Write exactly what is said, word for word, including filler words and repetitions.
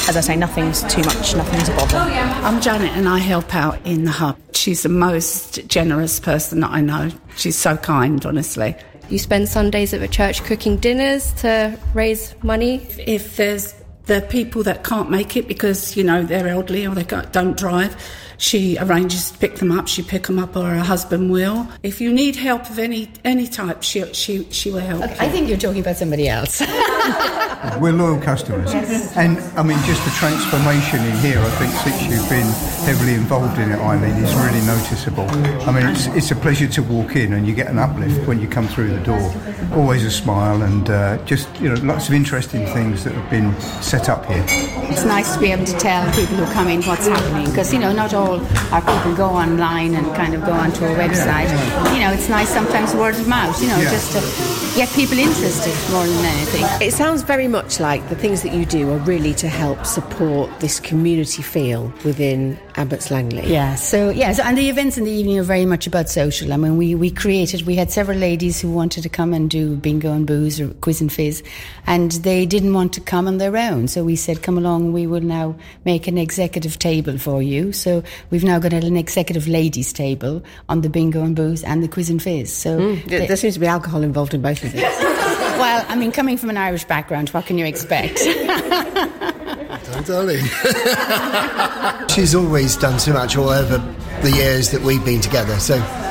as I say, nothing's too much, nothing's a bother. I'm Janet and I help out in the hub. She's the most generous person that I know. She's so kind, honestly. You spend Sundays at the church cooking dinners to raise money? If there's the people that can't make it because, you know, they're elderly or they don't drive, she arranges to pick them up. She pick them up or her husband will. If you need help of any any type, she she she will help. Okay, I think you're talking about somebody else. We're loyal customers. Yes. And, I mean, just the transformation in here, I think, since you've been heavily involved in it, Eileen, is really noticeable. I mean, it's, it's a pleasure to walk in and you get an uplift when you come through the door. Always a smile and uh, just, you know, lots of interesting things that have been set up here. It's nice to be able to tell people who come in what's happening because, you know, not all our people go online and kind of go onto our website. Yeah. You know, it's nice sometimes word of mouth, you know, yeah. just to get people interested more than anything. It sounds very much like the things that you do are really to help support this community feel within Abbots Langley. Yeah, so, yeah, so, and the events in the evening are very much about social. I mean, we, we created, we had several ladies who wanted to come and do bingo and booze or quiz and fizz, and they didn't want to come on their own. So we said, come along, we will now make an executive table for you. So we've now got an executive ladies table on the bingo and booze and the quiz and fizz. So mm, there they, seems to be alcohol involved in both of these. Well, I mean, coming from an Irish background, what can you expect? Darling. She's always done so much all over the years that we've been together, so